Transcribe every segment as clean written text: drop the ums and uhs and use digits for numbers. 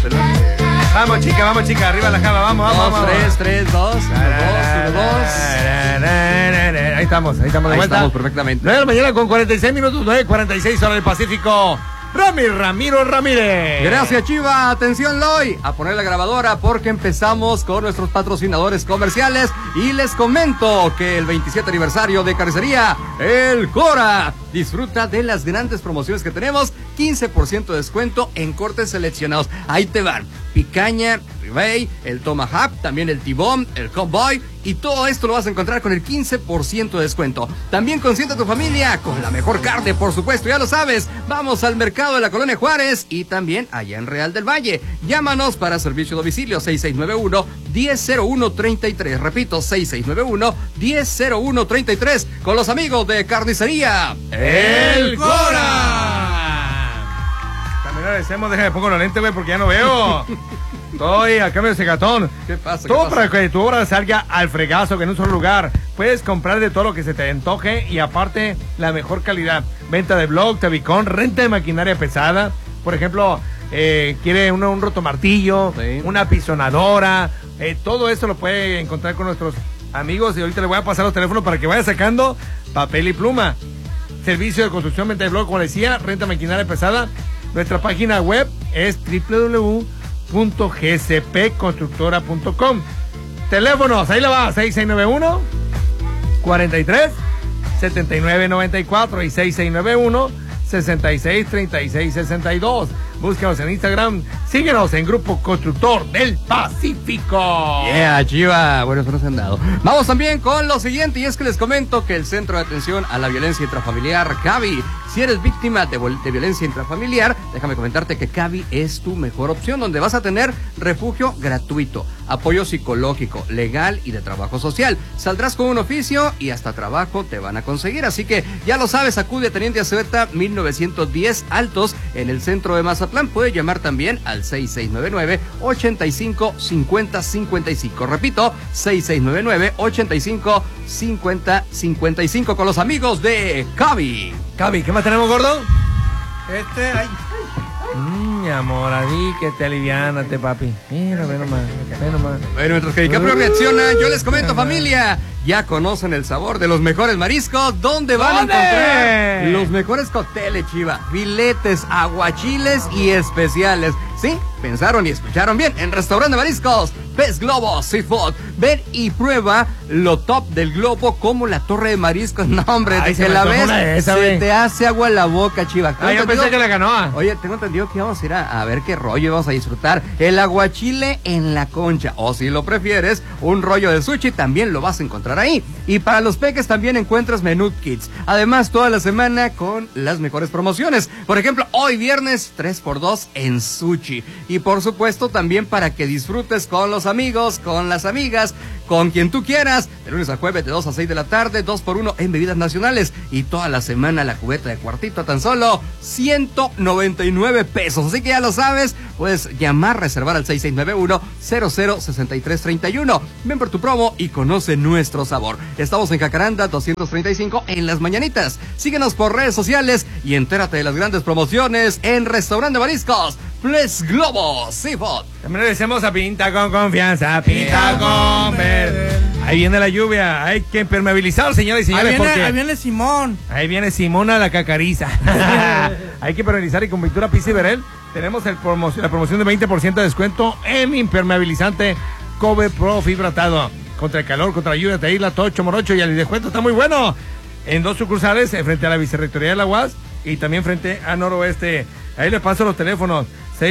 Vamos, chica, arriba la cama, vamos. 3, 2, 1, 2. Ahí estamos de vuelta. Estamos perfectamente. 9 de la mañana con 46 minutos, 9:46 hora del Pacífico. Ramiro Ramírez. Gracias, Chiva. Atención, Loy, a poner la grabadora porque empezamos con nuestros patrocinadores comerciales y les comento que el 27 aniversario de Carnicería El Cora disfruta de las grandes promociones que tenemos, 15% de descuento en cortes seleccionados. Ahí te van: picaña, ribeye, el tomahawk, también el tibón, el cowboy, y todo esto lo vas a encontrar con el 15% de descuento. También consiente a tu familia con la mejor carne, por supuesto, ya lo sabes. Vamos al mercado de la Colonia Juárez y también allá en Real del Valle. Llámanos para servicio a domicilio 6691-100133. Repito, 6691-100133 con los amigos de Carnicería El Cora. También agradecemos, déjame pongo los lentes, güey, porque ya no veo. Estoy a cambio de secatón. ¿Qué pasa? Todo para que tu obra salga al fregazo, que en un solo lugar. Puedes comprar de todo lo que se te antoje y aparte la mejor calidad. Venta de blog, tabicón, renta de maquinaria pesada. Por ejemplo, quiere un rotomartillo, sí, una pisonadora. Todo eso lo puede encontrar con nuestros amigos y ahorita le voy a pasar los teléfonos para que vaya sacando papel y pluma. Servicio de construcción, venta de blog, como decía, renta de maquinaria pesada. Nuestra página web es www.gcpconstructora.com. Teléfonos, ahí la va, 6691 43 79 94 y 6691 66 36 62. Búscanos en Instagram, síguenos en Grupo Constructor del Pacífico. Yeah, Chiva, bueno, eso nos han dado. Vamos también con lo siguiente, y es que les comento que el Centro de Atención a la Violencia Intrafamiliar, CAVI, si eres víctima de violencia intrafamiliar, déjame comentarte que CAVI es tu mejor opción, donde vas a tener refugio gratuito, apoyo psicológico, legal y de trabajo social. Saldrás con un oficio y hasta trabajo te van a conseguir, así que ya lo sabes, acude a Teniente Azueta 1910 Altos en el centro de Mazatlán. Puede llamar también al 6699-855055. Repito, 6699-855055 con los amigos de CAVI. CAVI, ¿qué más tenemos, gordo? Mi amor, ahí que te aliviánate, papi. Mira, ve nomás. Bueno, mientras que DiCaprio reacciona, yo les comento, familia, ya conocen el sabor de los mejores mariscos. ¿Dónde van a encontrar los mejores cócteles, Chiva? Filetes, aguachiles y especiales. ¿Sí? Pensaron y escucharon bien. En Restaurante Mariscos Pez Globo Seafood. Ven y prueba lo top del globo, como la torre de mariscos. No, hombre, ay, que la ves, se te hace agua en la boca, Chiva. Yo pensé que la ganó. Oye, tengo entendido que íbamos a ir a ver qué rollo vamos a disfrutar. El aguachile en la concha, o si lo prefieres, un rollo de sushi, también lo vas a encontrar ahí. Y para los peques también encuentras menú kids. Además, toda la semana con las mejores promociones. Por ejemplo, hoy viernes 3x2 en sushi. Y por supuesto también para que disfrutes con los amigos, con las amigas, con quien tú quieras. De lunes a jueves de 2 a 6 de la tarde, 2x1 en bebidas nacionales. Y toda la semana la cubeta de cuartito a tan solo 199 pesos. Así que ya lo sabes, puedes llamar, reservar al 6691-006331. Ven por tu promo y conoce nuestro sabor. Estamos en Jacaranda 235 en Las Mañanitas. Síguenos por redes sociales y entérate de las grandes promociones en Restaurante Mariscos Pez Globo Seafood. También le decimos a Pinta con confianza, Pinta con verde. Ahí viene la lluvia, hay que impermeabilizar, señoras y señores. Ahí viene Simón. Ahí viene Simona la cacariza. Hay que impermeabilizar y con pintura Pisa y Verel. Tenemos la promoción de 20% de descuento en impermeabilizante Kobe Pro fibratado. Contra el calor, contra la lluvia, te isla, tocho, morocho, y el descuento está muy bueno. En 2 sucursales, frente a la Vicerrectoría de la UAS y también frente a Noroeste. Ahí les paso los teléfonos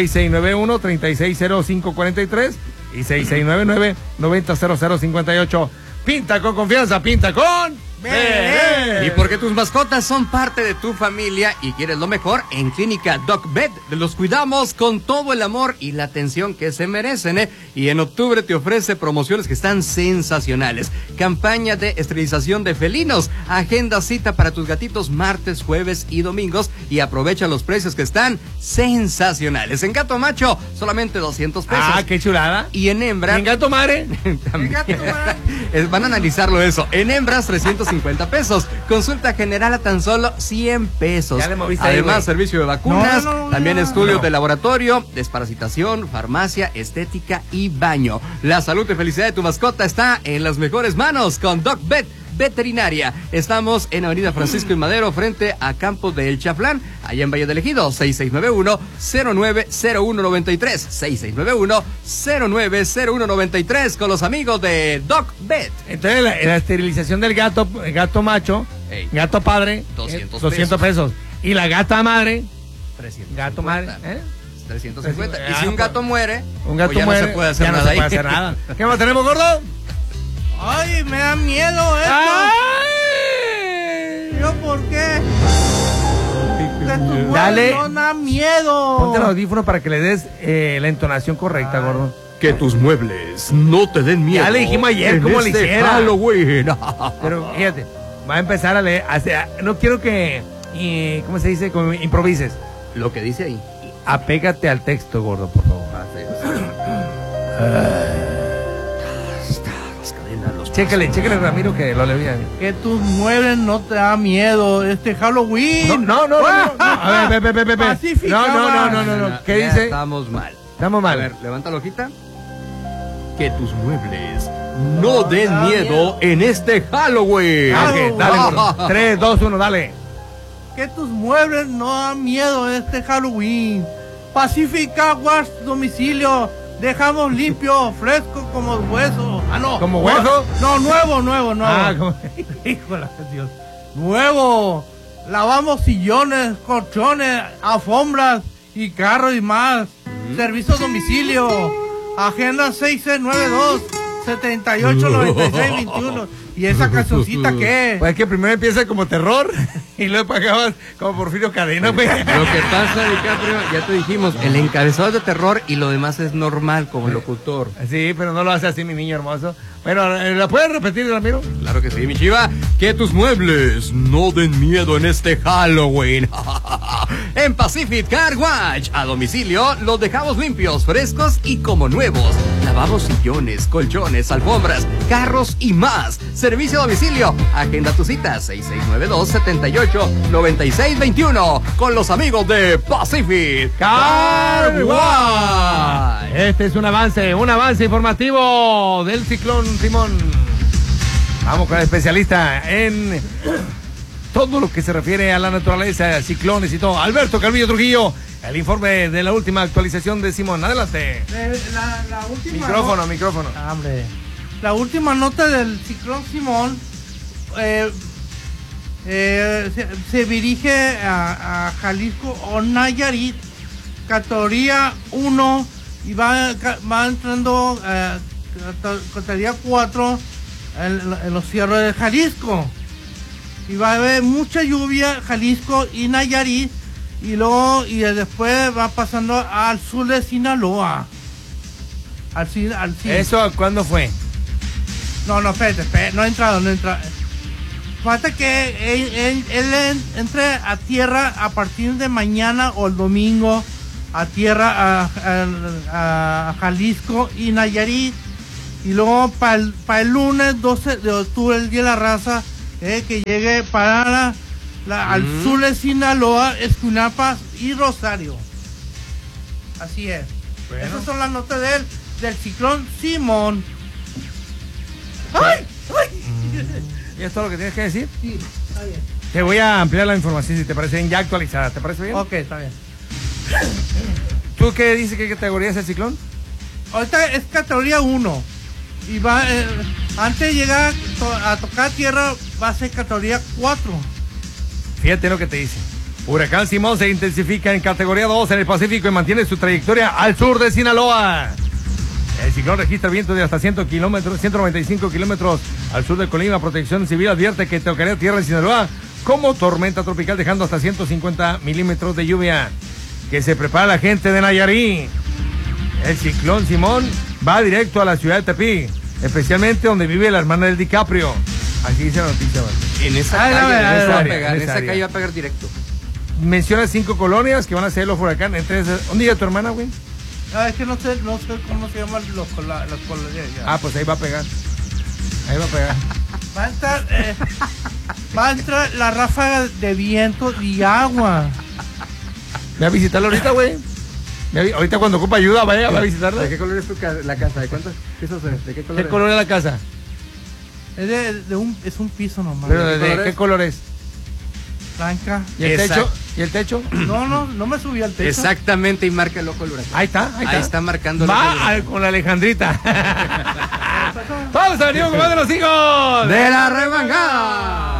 6691-360543 y 6699-900058. Pinta con confianza, pinta con Y porque tus mascotas son parte de tu familia y quieres lo mejor, en Clínica Doc Vet los cuidamos con todo el amor y la atención que se merecen, Y en octubre te ofrece promociones que están sensacionales. Campaña de esterilización de felinos. Agenda cita para tus gatitos martes, jueves y domingos y aprovecha los precios que están sensacionales. En gato macho, solamente 200 pesos. Ah, qué chulada. Y en hembra... ¿En gato madre? También. Van a analizarlo eso. En hembras, 350 50 pesos. Consulta general a tan solo 100 pesos. Ya le moviste Además, ahí, servicio de vacunas, también estudios no. de laboratorio, desparasitación, farmacia, estética y baño. La salud y felicidad de tu mascota está en las mejores manos con Doc Vet Veterinaria. Estamos en Avenida Francisco y Madero, frente a Campos de El Chaflán, allá en Valle del Ejido. 6691-090193. 6691-090193 con los amigos de Doc Vet. Entonces, la esterilización del gato macho, Ey. gato padre, 200 pesos. Y la gata madre, 350. gato madre, ¿eh? 350. Ah, Y si un gato muere, Un gato pues ya muere, no se puede hacer ya no nada se puede ahí. hacer nada. ¿Qué más tenemos, gordo? Ay, me da miedo esto. ¡Ay! ¿Yo por qué? Que tus huevos Dale. no da miedo. Ponte el audífono para que le des la entonación correcta, gordo. Que tus muebles no te den miedo. Ya le dijimos ayer cómo le hiciera. Halloween. Pero fíjate, va a empezar a leer. No quiero que, ¿cómo se dice? Como improvises. Lo que dice ahí. Apégate al texto, gordo, por favor. Chécale, Ramiro, que lo leía. Que tus muebles no te da miedo este Halloween. No. A ver, ve. Pacífica, No. ¿Qué Ya dice? Estamos mal. Estamos A mal. ver, levanta la hojita. Que tus muebles no den miedo en este Halloween. Ah, ok, dale, gordo. 3, 2, 1, dale. Que tus muebles no dan miedo este Halloween. Pacifica Wash Domicilio. Dejamos limpio, fresco como hueso. Ah, no. ¿Como hueso? No, nuevo. Ah, como... Híjole, Dios. Nuevo. Lavamos sillones, colchones, alfombras y carros y más. Servicio a domicilio. Agenda 6692-789621. ¿Y esa cancioncita qué? Pues es que primero empieza como terror y luego acabas como Porfirio Cadena, güey. Lo que pasa, DiCaprio, ya te dijimos, el encabezado es de terror y lo demás es normal como locutor. Sí, pero no lo hace así, mi niño hermoso. Bueno, ¿la puedes repetir, Ramiro? Claro que sí, mi chiva. Que tus muebles no den miedo en este Halloween. En Pacific Car Wash, a domicilio, los dejamos limpios, frescos y como nuevos. Lavamos sillones, colchones, alfombras, carros y más. Servicio a domicilio. Agenda tu cita 6692-789621 con los amigos de Pacific Car Wash. Este es un avance informativo del ciclón Simón. Vamos con el especialista en todo lo que se refiere a la naturaleza, ciclones y todo. Alberto Calvillo Trujillo, el informe de la última actualización de Simón. Adelante. La última Micrófono. Hombre. La última nota del ciclón Simón se dirige a Jalisco o Nayarit, categoría 1, y va entrando categoría 4 en los cierres de Jalisco. Y va a haber mucha lluvia Jalisco y Nayarit, y luego después va pasando al sur de Sinaloa. Al sur. ¿Eso cuándo fue? No, espérate, no ha entrado. Falta que él entre a tierra a partir de mañana o el domingo, a tierra a Jalisco y Nayarit. Y luego para el lunes 12 de octubre, el Día de la Raza, que llegue para al sur de Sinaloa, Escuinapa y Rosario. Así es. Bueno. Esas son las notas del ciclón Simón. ¡Ay! ¿Y es todo lo que tienes que decir? Sí, está bien. Te voy a ampliar la información si te parece bien, ya actualizada. ¿Te parece bien? Ok, está bien. ¿Tú qué dices? ¿Qué categoría es el ciclón? Ahorita es categoría 1. Y va, antes de llegar a tocar tierra, va a ser categoría 4. Fíjate lo que te dice. Huracán Simón se intensifica en categoría 2 en el Pacífico y mantiene su trayectoria al sur de Sinaloa. El ciclón registra vientos de hasta 195 kilómetros al sur de Colima. Protección Civil advierte que tocaría tierra en Sinaloa como tormenta tropical, dejando hasta 150 milímetros de lluvia. Que se prepara la gente de Nayarit. El ciclón Simón va directo a la ciudad de Tepic, especialmente donde vive la hermana del DiCaprio. Así dice la noticia. En esa calle va a pegar directo. Menciona 5 colonias que van a ser los huracanes. Entonces, ¿dónde llega tu hermana, güey? Es que no sé cómo se llaman las colonias. Ah, pues ahí va a pegar. Va a entrar la ráfaga de viento y agua. Ve a visitarla ahorita, güey. Ahorita cuando ocupa ayuda, vaya a visitarla. ¿De qué color es la casa? ¿De cuántos pisos es? ¿De qué color ¿Qué color es la casa? Es un piso nomás. Pero ¿de qué color es? Blanca. ¿Y el techo? ¿Y el techo? No me subí al techo. Exactamente, y marca el ojo el huracán. Ahí está. Ahí está marcando el ojo el huracán. Con la Alejandrita. Todos venimos con más de los hijos ¡De la remangada!